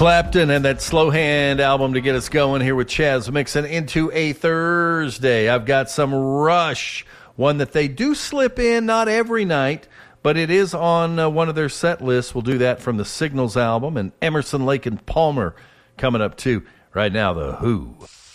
Clapton and that Slow Hand album to get us going here with Chaz mixing into a Thursday. I've got some Rush, one that they do slip in, not every night, but it is on one of their set lists. We'll do that from the Signals album, and Emerson, Lake and Palmer coming up too. Right now, The Who.